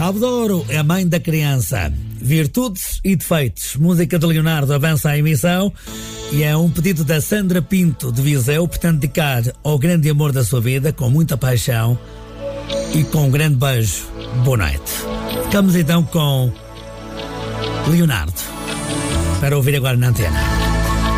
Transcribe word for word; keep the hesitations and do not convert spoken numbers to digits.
Rabo de Ouro é a mãe da criança. Virtudes e defeitos. Música de Leonardo avança a emissão e é um pedido da Sandra Pinto de Viseu, portanto dedicar ao grande amor da sua vida, com muita paixão e com um grande beijo. Boa noite. Ficamos então com Leonardo para ouvir agora na antena.